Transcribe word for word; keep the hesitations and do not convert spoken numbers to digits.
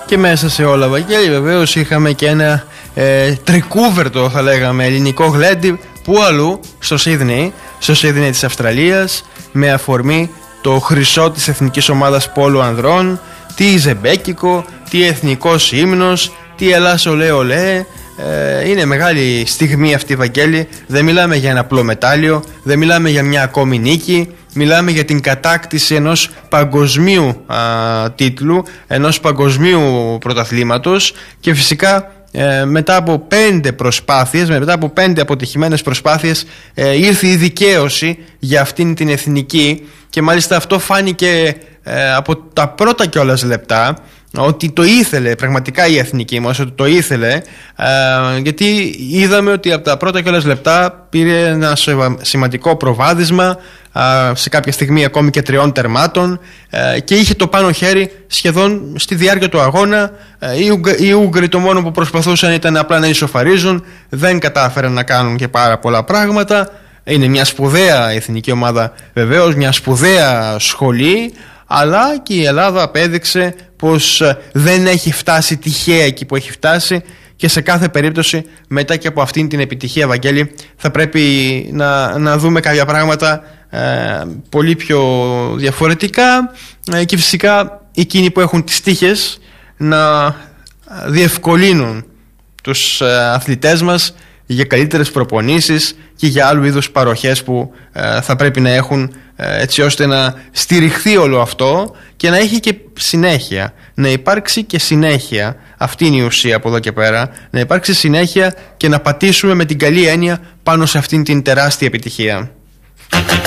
Και μέσα σε όλα, Βαγγέλη, βεβαίως είχαμε και ένα ε, τρικούβερτο, θα λέγαμε, ελληνικό γλέντι. Πού αλλού? Στο Σίδνεϊ, στο Σίδνεϊ της Αυστραλίας, με αφορμή το χρυσό της εθνικής ομάδας πόλου ανδρών, τι ζεμπέκικο, τι εθνικός ύμνος, τι Ελλάς ολέ ολέ. Ε, είναι μεγάλη στιγμή αυτή, Βαγγέλη. Δεν μιλάμε για ένα απλό μετάλλιο, δεν μιλάμε για μια ακόμη νίκη. Μιλάμε για την κατάκτηση ενός παγκοσμίου α, τίτλου, ενός παγκοσμίου πρωταθλήματος, και φυσικά ε, μετά από πέντε προσπάθειες, μετά από πέντε αποτυχημένες προσπάθειες ε, ήρθε η δικαίωση για αυτήν την εθνική, και μάλιστα αυτό φάνηκε ε, από τα πρώτα κιόλας λεπτά, ότι το ήθελε πραγματικά η εθνική μας, ότι το ήθελε, ε, γιατί είδαμε ότι από τα πρώτα κιόλας λεπτά πήρε ένα σημαντικό προβάδισμα, ε, σε κάποια στιγμή ακόμη και τριών τερμάτων, ε, και είχε το πάνω χέρι σχεδόν στη διάρκεια του αγώνα. ε, οι, Ουγγ, οι Ούγγροι το μόνο που προσπαθούσαν ήταν απλά να ισοφαρίζουν, δεν κατάφεραν να κάνουν και πάρα πολλά πράγματα. Είναι μια σπουδαία εθνική ομάδα βεβαίως, μια σπουδαία σχολή, αλλά και η Ελλάδα απέδειξε πως δεν έχει φτάσει τυχαία εκεί που έχει φτάσει, και σε κάθε περίπτωση μετά και από αυτήν την επιτυχία, Βαγγέλη, θα πρέπει να, να δούμε κάποια πράγματα ε, πολύ πιο διαφορετικά, ε, και φυσικά εκείνοι που έχουν τις τύχες να διευκολύνουν τους ε, αθλητές μας για καλύτερες προπονήσεις και για άλλου είδους παροχές που ε, θα πρέπει να έχουν, ε, έτσι ώστε να στηριχθεί όλο αυτό και να έχει και συνέχεια, να υπάρξει και συνέχεια. Αυτή είναι η ουσία από εδώ και πέρα, να υπάρξει συνέχεια και να πατήσουμε με την καλή έννοια πάνω σε αυτήν την τεράστια επιτυχία.